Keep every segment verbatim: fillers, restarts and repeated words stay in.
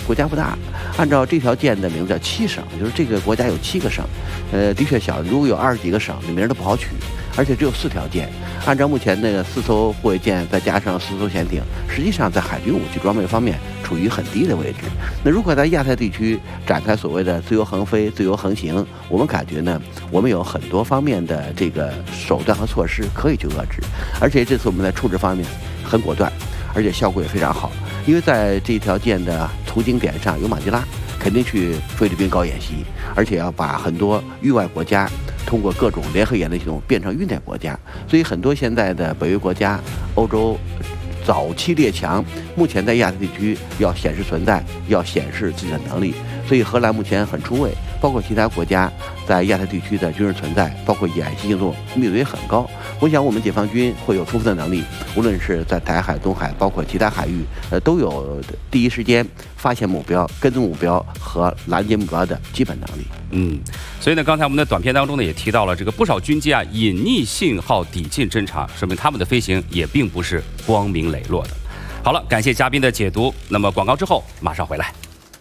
国家不大。按照这条舰的名字叫七省，就是这个国家有七个省，呃，的确小。如果有二十几个省，这名都不好取。而且只有四条舰，按照目前那个四艘护卫舰再加上四艘潜艇，实际上在海军武器装备方面处于很低的位置。那如果在亚太地区展开所谓的自由横飞、自由横行，我们感觉呢，我们有很多方面的这个手段和措施可以去遏制。而且这次我们在处置方面很果断，而且效果也非常好。因为在这条舰的途经点上有马尼拉，肯定去菲律宾搞演习，而且要把很多域外国家通过各种联合演练系统变成域内国家。所以很多现在的北约国家、欧洲早期列强，目前在亚太地区要显示存在，要显示自己的能力。所以荷兰目前很出位，包括其他国家在亚太地区的军事存在，包括演习行动密度也很高。我想我们解放军会有充分的能力，无论是在台海、东海，包括其他海域，呃，都有第一时间发现目标、跟踪目标和拦截目标的基本能力。 嗯，所以呢，刚才我们的短片当中呢，也提到了这个不少军机啊隐匿信号抵近侦察，说明他们的飞行也并不是光明磊落的。好了，感谢嘉宾的解读。那么广告之后马上回来。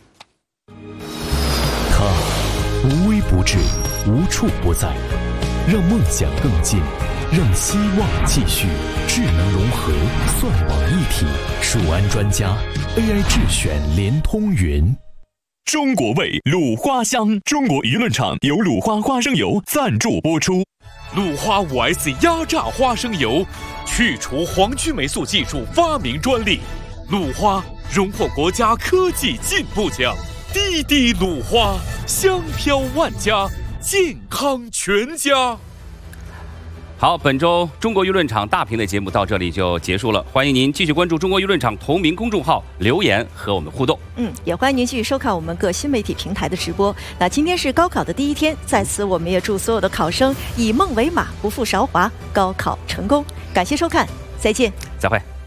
它无微不至，无处不在，让梦想更近，让希望继续。智能融合，算网一体，数安专家 A I 智选联通云。 中国味鲁花香，中国舆论场由鲁花花生油赞助播出。 鲁花 五 S 压榨花生油，去除黄曲霉素技术发明专利。鲁花荣获国家科技进步奖。滴滴鲁花，香飘万家，健康全家。 好，本周中国舆论场大屏的节目到这里就结束了，欢迎您继续关注中国舆论场同名公众号，留言和我们互动。 嗯，也欢迎您继续收看我们各新媒体平台的直播。那今天是高考的第一天，在此我们也祝所有的考生以梦为马，不负韶华，高考成功。感谢收看，再见， 再会。